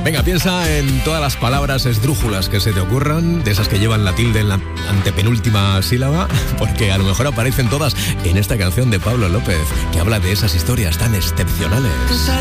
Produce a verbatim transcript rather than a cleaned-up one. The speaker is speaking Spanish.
Venga, piensa en todas las palabras esdrújulas que se te ocurran, de esas que llevan la tilde en la antepenúltima sílaba, porque a lo mejor aparecen todas en esta canción de Pablo López, que habla de esas historias tan excepcionales.